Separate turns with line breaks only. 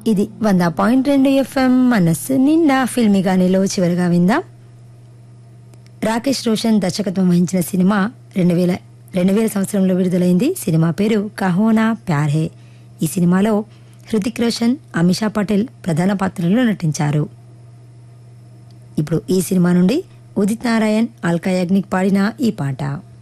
ఇది 100.2 FM మనస్సు నిండా ఫిల్మీగానిలో చివరిగా విందాం. రాకేష్ రోషన్ దర్శకత్వం వహించిన సినిమా 2000 సంవత్సరంలో విడుదలైంది. సినిమా పేరు కహోనా ప్యార్ హే. ఈ సినిమాలో హృతిక్ రోషన్, అమిషా పటేల్ ప్రధాన పాత్రల్లో నటించారు. ఇప్పుడు ఈ సినిమా నుండి ఉదిత్ నారాయణ్, అల్కా యాగ్నిక్ పాడిన ఈ పాట.